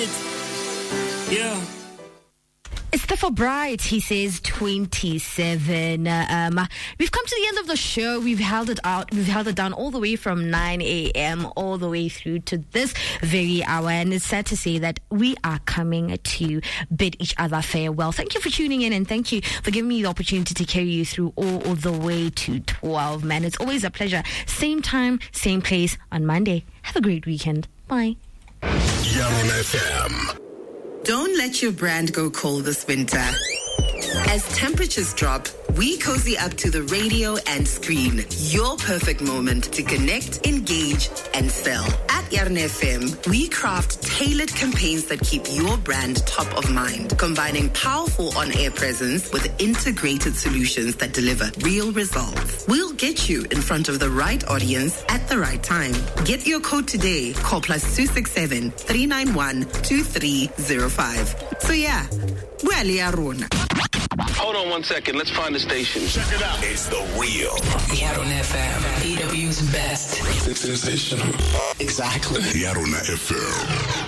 it. Yeah. It's the Bright, he says 27. We've come to the end of the show. We've held it out. We've held it down all the way from 9 a.m. all the way through to this very hour. And it's sad to say that we are coming to bid each other farewell. Thank you for tuning in, and thank you for giving me the opportunity to carry you through all the way to 12, man. It's always a pleasure. Same time, same place on Monday. Have a great weekend. Bye. Yarona FM. Don't let your brand go cold this winter. As temperatures drop, we cozy up to the radio and screen. Your perfect moment to connect, engage, and sell. At Yarn FM, we craft tailored campaigns that keep your brand top of mind, combining powerful on-air presence with integrated solutions that deliver real results. We'll get you in front of the right audience at the right time. Get your code today. Call +267 391 2305. So yeah, well, Yarona. Hold on 1 second. Let's find the station. Check it out. It's the real Yarona FM, EW's best. sensational. Exactly. Yarona FM.